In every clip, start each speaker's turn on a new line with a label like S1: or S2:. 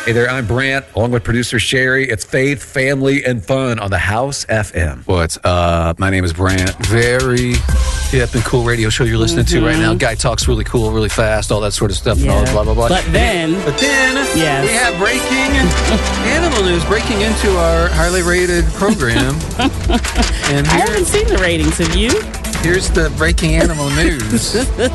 S1: Hey there, I'm Brant, along with producer Sherry. It's faith, family, and fun on the House FM.
S2: What's up? My name is Brant. Very hip and cool radio show you're listening to right now. Guy talks really cool, really fast, all that sort of stuff, and all blah, blah, blah.
S3: But then
S2: yes. We have breaking animal news breaking into our highly rated program. And
S3: I haven't seen the ratings. Have you?
S2: Here's the breaking animal news.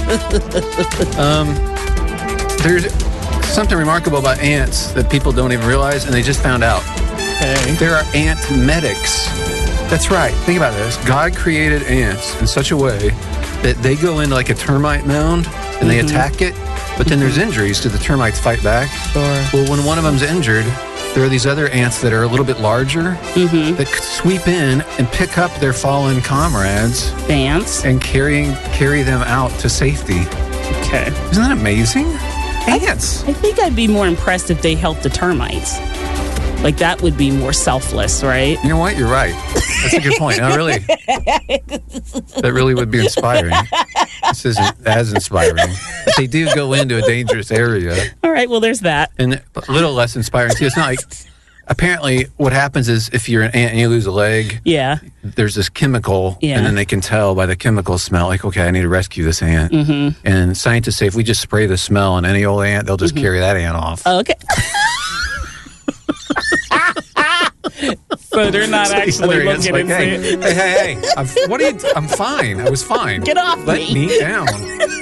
S2: There's something remarkable about ants that people don't even realize, and they just found out.
S3: Okay.
S2: There are ant medics. That's right. Think about this. God created ants in such a way that they go into like a termite mound and they attack it, but then there's injuries. Do the termites fight back?
S3: Sure.
S2: Well, when one of them's injured, there are these other ants that are a little bit larger that sweep in and pick up their fallen comrades.
S3: Ants.
S2: And carry them out to safety.
S3: Okay.
S2: Isn't that amazing? Ants.
S3: I think I'd be more impressed if they helped the termites. Like, that would be more selfless, right?
S2: You know what? You're right. That's a good point. No, really. That really would be inspiring. This isn't as inspiring. But they do go into a dangerous area.
S3: All right, well, there's that.
S2: And a little less inspiring, too. It's not like... Apparently, what happens is if you're an ant and you lose a leg, there's this chemical, and then they can tell by the chemical smell, like, okay, I need to rescue this ant. And scientists say if we just spray the smell on any old ant, they'll just carry that ant off.
S3: Okay. So they're not actually looking and saying,
S2: hey, I'm fine. I was fine.
S3: Get off
S2: Let
S3: me.
S2: me down.